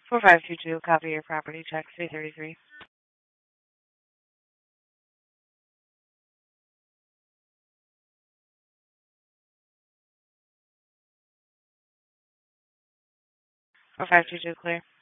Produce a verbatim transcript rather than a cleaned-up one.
four five two two, copy your property check, three thirty-three. four five two two, clear.